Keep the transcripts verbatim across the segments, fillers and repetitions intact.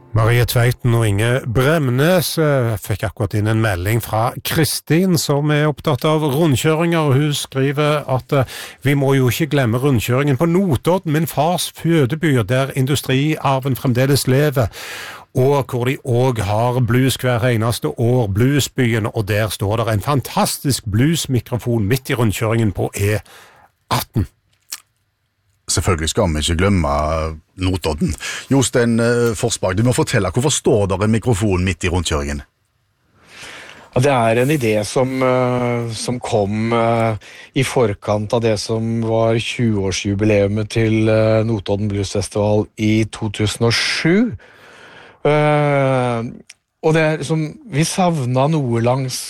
Marie Tveiten og Inge Bremnes fikk akkurat inn en melding fra Kristin, som er opptatt av rundkjøringer. Hun skriver at vi må jo ikke glemme rundkjøringen på Notodden, min fars fødeby, der industriarven fremdeles lever, og hvor de også har blues hver eneste år, Bluesbyen, og der står det en fantastisk bluesmikrofon midt i rundkjøringen på E atten. Selvfølgelig skal vi ikke glemme Notodden. Jostein Forsberg, du må fortelle, hvorfor står der en mikrofon midt i rundkjøringen? Ja, det er en idé som, som kom i forkant av det som var tjue-årsjubileumet til Notodden Blues Festival i to tusen og sju. Og det er som, vi savnet noe langs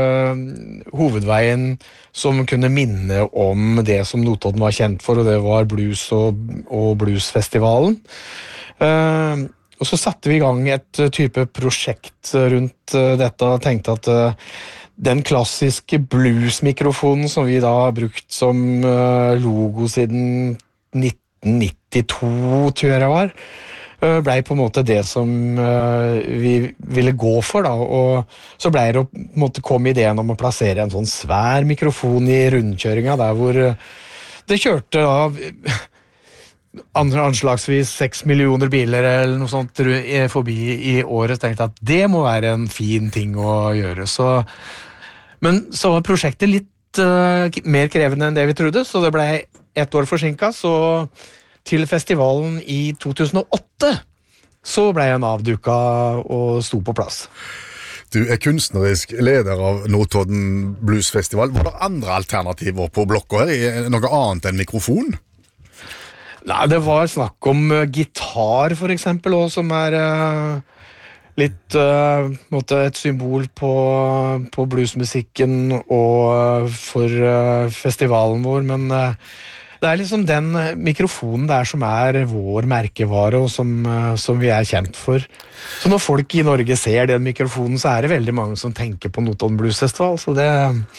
hovedveien som kunne minne om det som Notodden var kjent for, og det var blues og, og bluesfestivalen. Uh, og så satte vi i gang et type prosjekt rundt uh, dette, og tenkte at uh, den klassiske bluesmikrofonen som vi da har brukt som uh, logo siden nitten nittito, tror jeg det var, ble på en måte det som uh, vi ville gå for da, og så ble det på en måte kom ideen om å plassere en sånn svær mikrofon i rundkjøringa, der hvor uh, det kjørte da andre anslagsvis seks millioner biler eller noe sånt forbi i året, tenkte at det må være en fin ting å gjøre. Så, men så var prosjektet litt uh, mer krevende enn det vi trodde, så det ble ett år forsinket, så til festivalen i to tusen og åtte så ble han avduket og sto på plass. Du er kunstnerisk leder av Notodden Blues Festival. Var det andre alternativer på blokka her? Noe annet enn mikrofon? Nei, det var snakk om uh, gitar for eksempel, også, som er uh, litt uh, måte et symbol på, på bluesmusikken og uh, for uh, festivalen vår, men uh, det er liksom den mikrofonen der som er vår merkevare, og som, som vi er kjent for. Så når folk i Norge ser den mikrofonen, så er det veldig mange som tenker på Notodden Blues Festival, så det,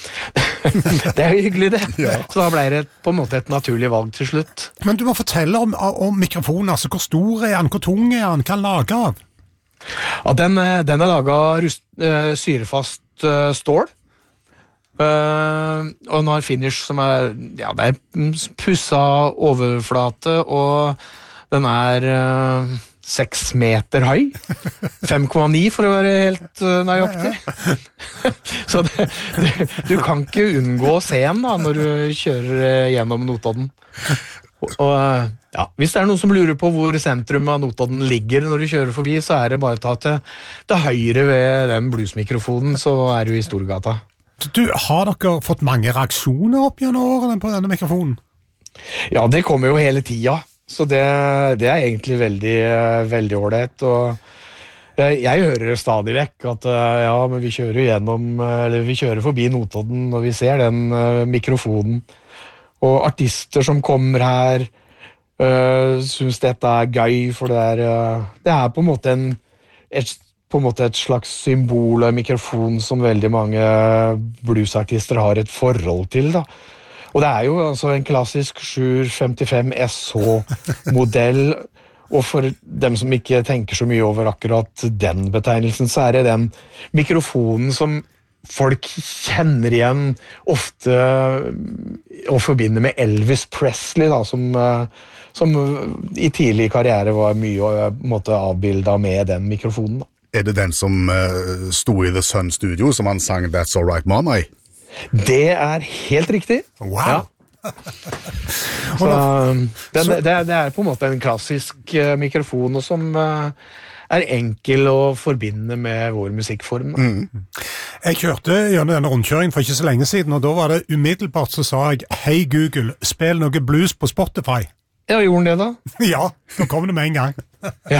det er hyggelig det. Ja. Så da ble det på en måte et naturlig valg til slutt. Men du må fortelle om, om mikrofonen, altså hvor stor er den, hvor tung er den, hva er den laget av? Ja, den, den er laget av rust, uh, syrefast uh, stål. Uh, og den har finish som er, ja, det er pussa overflate, og den er uh, seks meter høy, fem komma ni for å være helt uh, nøyaktig. Så det, det, du kan ikke unngå å se den da, når du kjører gjennom Notodden. Og, og ja, hvis det er noen som lurer på hvor sentrum av Notodden ligger når du kjører forbi, så er det bare å ta til, til høyre ved den bluesmikrofonen, så er du i Storgata. Du, har dere fått mange reaksjoner opp gjennom årene på denne mikrofonen? Ja, det kommer jo hele tida, så det, det er egentlig veldig, veldig ordentlig, og jeg, jeg hører stadig vekk at ja, men vi kjører gjennom, eller vi kjører forbi Notodden, og vi ser den uh, mikrofonen, og artister som kommer her uh, synes dette er gøy, for det er, uh, det er på en måte en et på en måte et slags symbol og mikrofon som veldig mange bluesartister har et forhold til da. Og det er jo altså en klassisk sju femtifem S H-modell, og for dem som ikke tenker så mye over akkurat den betegnelsen, så er det den mikrofonen som folk kjenner igjen ofte og forbinder med Elvis Presley da, som, som i tidlig karriere var mye måte, avbildet med den mikrofonen da. Er det den som uh, sto i The Sun Studio, som han sang That's All Right Mama i? Det er helt riktig. Wow! Ja. Så, det, det, det er på en måte en klassisk uh, mikrofon, og som uh, er enkel å forbinde med vår musikkform. Mm. Jeg kjørte gjennom denne rundkjøringen for ikke så lenge siden, og da var det umiddelbart så sa jeg, hei Google, spill noe blues på Spotify. Ja, gjorde den det da? Ja, så kom det med en gang. Ja.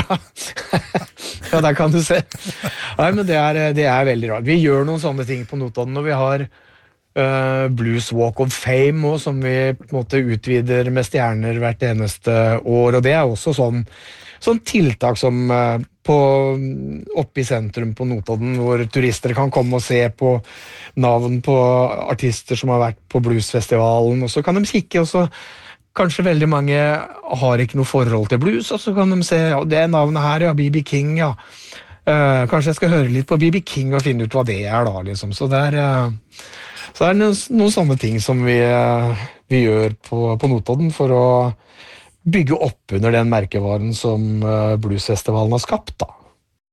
Ja, der kan du se. Nei, men det er, det er veldig rart. Vi gjør noen sånne ting på Notodden, og vi har uh, Blues Walk of Fame, og som vi på en måte utvider med stjerner hvert eneste år, og det er også sånn, sånn tiltak som uh, på, oppe i sentrum på Notodden, hvor turister kan komme og se på navn på artister som har vært på bluesfestivalen, og så kan de kikke, og så kanskje veldig mange har ikke noe forhold til blues, og så kan de se, ja, det navnet her, ja, B B King, ja. Uh, kanskje jeg skal høre litt på B B King og finne ut hva det er da, liksom. Så det er, uh, så det er noen, noen sånne ting som vi, uh, vi gjør på, på Notodden for å bygge opp under den merkevaren som uh, bluesfestivalen har skapt, da.